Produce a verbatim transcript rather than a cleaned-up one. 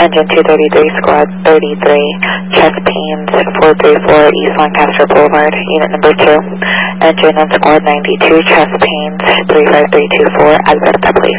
Engine two thirty-three, Squad thirty-three, chest pains, four three four, East Lancaster Boulevard, unit number two. Engine on Squad ninety-two, chest pains, three five three two four, Alberta, please.